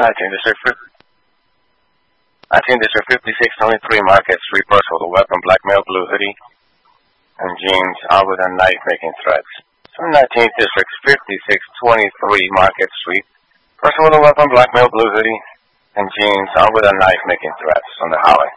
19 District 5623 Market Street, person with a weapon, black male, blue hoodie, and jeans, armed with a knife, making threats. 19th District 5623 Market Street, person with a weapon, black male, blue hoodie, and jeans, armed with a knife, making threats on the highway.